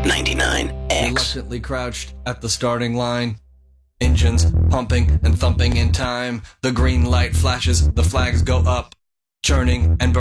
99X. Reluctantly crouched at the starting line. Engines pumping and thumping in time. The green light flashes, the flags go up. Churning and burning.